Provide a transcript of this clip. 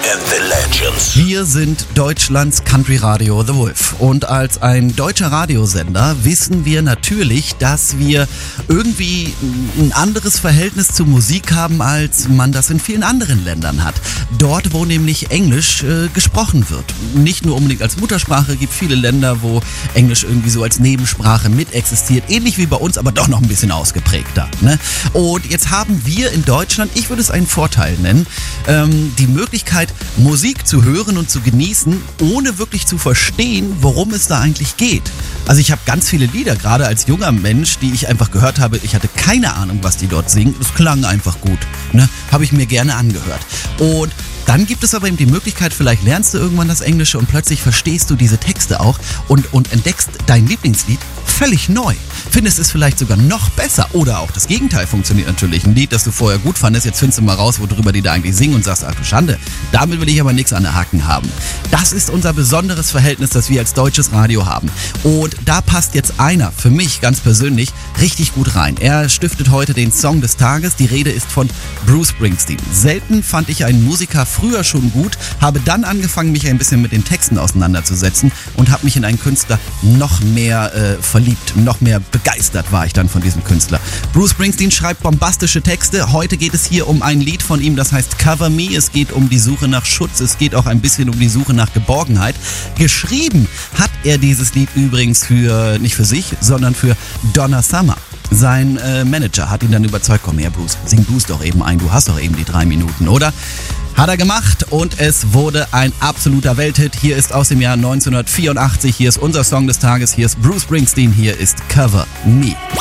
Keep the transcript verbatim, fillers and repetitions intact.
and the Legends. Wir sind Deutschlands Country Radio The Wolf. Und als ein deutscher Radiosender wissen wir natürlich, dass wir irgendwie ein anderes Verhältnis zu Musik haben, als man das in vielen anderen Ländern hat. Dort, wo nämlich Englisch äh, gesprochen wird. Nicht nur unbedingt als Muttersprache, gibt viele Länder, wo Englisch irgendwie so als Nebensprache mit existiert. Ähnlich wie bei uns, aber doch noch ein bisschen ausgeprägter. Ne? Und jetzt haben wir in Deutschland, ich würde es einen Vorteil nennen, ähm, die Möglichkeit, Musik zu hören und zu genießen, ohne wirklich zu verstehen, worum es da eigentlich geht. Also ich habe ganz viele Lieder, gerade als junger Mensch, die ich einfach gehört habe. Ich hatte keine Ahnung, was die dort singen. Es klang einfach gut. Ne? Habe ich mir gerne angehört. Und dann gibt es aber eben die Möglichkeit, vielleicht lernst du irgendwann das Englische und plötzlich verstehst du diese Texte auch und, und entdeckst dein Lieblingslied völlig neu. Findest es vielleicht sogar noch besser oder auch das Gegenteil funktioniert natürlich. Ein Lied, das du vorher gut fandest, jetzt findest du mal raus, worüber die da eigentlich singen und sagst, ach du Schande, damit will ich aber nichts an der Haken haben. Das ist unser besonderes Verhältnis, das wir als deutsches Radio haben. Und da passt jetzt einer, für mich ganz persönlich, richtig gut rein. Er stiftet heute den Song des Tages. Die Rede ist von Bruce Springsteen. Selten fand ich einen Musiker früher schon gut, habe dann angefangen, mich ein bisschen mit den Texten auseinanderzusetzen und habe mich in einen Künstler noch mehr äh, verliebt, noch mehr begeistert war ich dann von diesem Künstler. Bruce Springsteen schreibt bombastische Texte. Heute geht es hier um ein Lied von ihm, das heißt Cover Me. Es geht um die Suche nach Schutz. Es geht auch ein bisschen um die Suche nach Geborgenheit. Geschrieben hat er dieses Lied übrigens für, nicht für sich, sondern für Donna Summer. Sein äh, Manager hat ihn dann überzeugt, komm her Bruce, sing du es doch eben ein, du hast doch eben die drei Minuten, oder? Hat er gemacht und es wurde ein absoluter Welthit. Hier ist aus dem Jahr neunzehnhundertvierundachtzig, hier ist unser Song des Tages, hier ist Bruce Springsteen, hier ist Cover Me.